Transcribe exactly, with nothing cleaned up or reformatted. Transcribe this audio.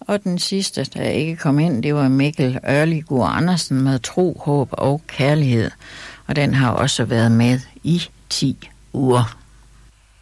Og den sidste, der ikke kom ind, det var Mikkel Ørligård Andersen med Tro, Håb og Kærlighed. Og den har også været med i ti uger.